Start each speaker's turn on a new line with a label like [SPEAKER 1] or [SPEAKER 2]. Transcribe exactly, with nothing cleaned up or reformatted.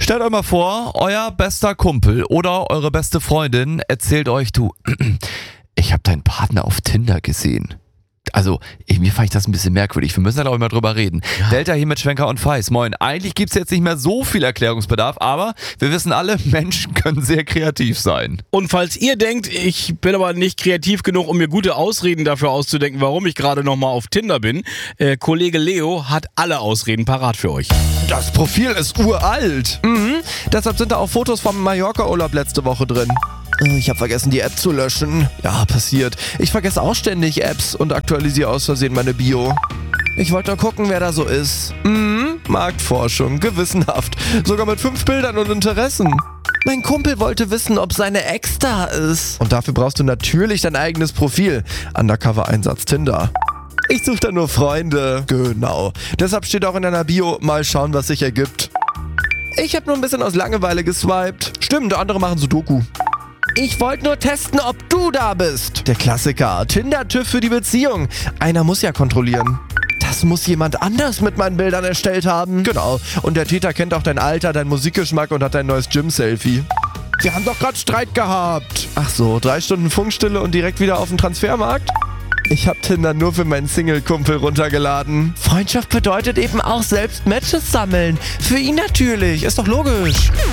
[SPEAKER 1] Stellt euch mal vor, euer bester Kumpel oder eure beste Freundin erzählt euch, du, ich habe deinen Partner auf Tinder gesehen. Also, irgendwie fand ich das ein bisschen merkwürdig. Wir müssen da, glaube ich, mal drüber reden. Ja. Delta hier mit Schwenker und Feis. Moin. Eigentlich gibt es jetzt nicht mehr so viel Erklärungsbedarf, aber wir wissen alle, Menschen können sehr kreativ sein.
[SPEAKER 2] Und falls ihr denkt, ich bin aber nicht kreativ genug, um mir gute Ausreden dafür auszudenken, warum ich gerade nochmal auf Tinder bin, äh, Kollege Leo hat alle Ausreden parat für euch.
[SPEAKER 3] Das Profil ist uralt. Mhm. Deshalb sind da auch Fotos vom Mallorca-Urlaub letzte Woche drin. Ich habe vergessen, die App zu löschen. Ja, passiert. Ich vergesse auch ständig Apps und aktualisiere aus Versehen meine Bio. Ich wollte nur gucken, wer da so ist. Mhm, Marktforschung, gewissenhaft. Sogar mit fünf Bildern und Interessen. Mein Kumpel wollte wissen, ob seine Ex da ist. Und dafür brauchst du natürlich dein eigenes Profil. Undercover-Einsatz Tinder. Ich suche da nur Freunde. Genau. Deshalb steht auch in deiner Bio, mal schauen, was sich ergibt. Ich habe nur ein bisschen aus Langeweile geswiped. Stimmt, andere machen Sudoku. Ich wollte nur testen, ob du da bist. Der Klassiker. Tinder-TÜV für die Beziehung. Einer muss ja kontrollieren. Das muss jemand anders mit meinen Bildern erstellt haben. Genau. Und der Täter kennt auch dein Alter, deinen Musikgeschmack und hat dein neues Gym-Selfie. Wir haben doch gerade Streit gehabt. Ach so, drei Stunden Funkstille und direkt wieder auf den Transfermarkt? Ich hab Tinder nur für meinen Single-Kumpel runtergeladen. Freundschaft bedeutet eben auch selbst Matches sammeln. Für ihn natürlich, ist doch logisch.